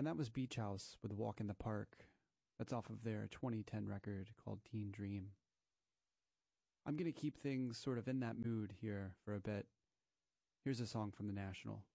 And that was Beach House with Walk in the Park. That's off of their 2010 record called Teen Dream. I'm going to keep things sort of in that mood here for a bit. Here's a song from The National.